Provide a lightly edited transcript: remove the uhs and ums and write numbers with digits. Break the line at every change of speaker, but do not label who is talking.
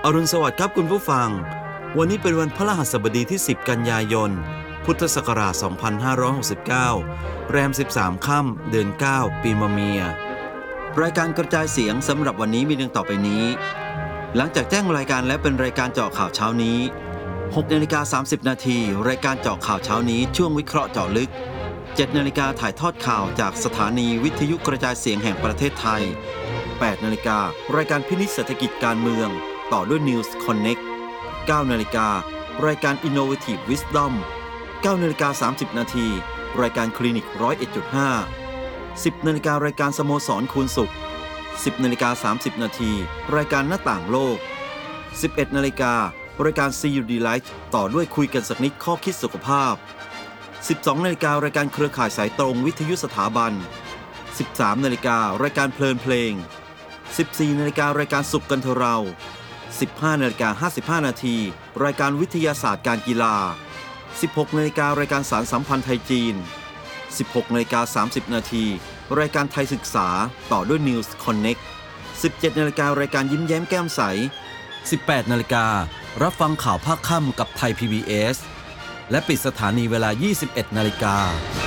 อรุณสวัสดิ์ครับคุณผู้ฟังวันนี้เป็นวันพฤหัสบดีที่10กันยายนพุทธศักราช2569แรม13ค่ำเดือน9ปีมะเมียรายการกระจายเสียงสำหรับวันนี้มีดังต่อไปนี้หลังจากแจ้งรายการและเป็นรายการเจาะข่าวเช้านี้6:30 นาทีรายการเจาะข่าวเช้านี้ช่วงวิเคราะห์เจาะลึก7 นาฬิกาถ่ายทอดข่าวจากสถานีวิทยุกระจายเสียงแห่งประเทศไทย8 นาฬิการายการพินิจเศรษฐกิจการเมืองต่อด้วย News Connect 9 นาฬิการายการ Innovative Wisdom 9:30 นาทีรายการคลินิก 101.5 10 นาฬิการายการสโมสรคูณสุข 10:30 นาทีรายการหน้าต่างโลก 11 นาฬิการายการ See You Delight ต่อด้วยคุยกันสักนิดข้อคิดสุขภาพ 12 นาฬิการายการเครือข่ายสายตรงวิทยุสถาบัน 13 นาฬิการายการเพลินเพลง 14 นาฬิการายการสุขกันเถอะเรา 15:55 นาทีรายการวิทยาศาสตร์การกีฬา 16 นาฬิการายการสารสัมพันธ์ไทยจีน 16:30 นาทีรายการไทยศึกษาต่อด้วย News Connect 17 นาฬิการายการยิ้มแย้มแก้มใส 18 นาฬิการับฟังข่าวภาคค่ำกับไทย PBS และปิดสถานีเวลา 21 นาฬิกา